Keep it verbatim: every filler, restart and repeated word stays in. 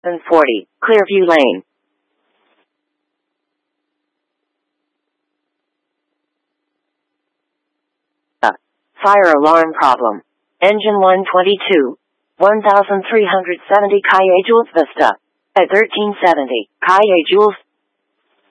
forty, Clearview Lane. Uh, fire alarm problem. Engine one twenty-two, one thousand three hundred seventy Calle Jules Vista. At thirteen seventy, Calle Jules.